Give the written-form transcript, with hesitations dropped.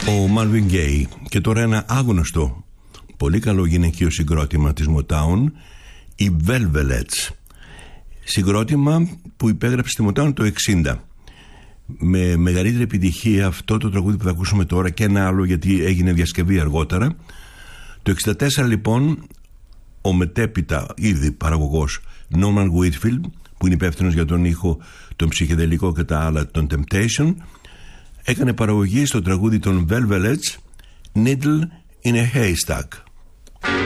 Ο Marvin Gaye. Και τώρα ένα άγνωστο, πολύ καλό γυναικείο συγκρότημα της Motown, οι Velvets. Συγκρότημα που υπέγραψε στη Motown το 60. Με μεγαλύτερη επιτυχία αυτό το τραγούδι που θα ακούσουμε τώρα, και ένα άλλο γιατί έγινε διασκευή αργότερα. Το 64 λοιπόν ο μετέπειτα ήδη παραγωγός Norman Whitfield, που είναι υπεύθυνος για τον ήχο, τον ψυχεδελικό και τα άλλα των Temptation, έκανε παραγωγή στο τραγούδι των Velvets, Needle in a Haystack.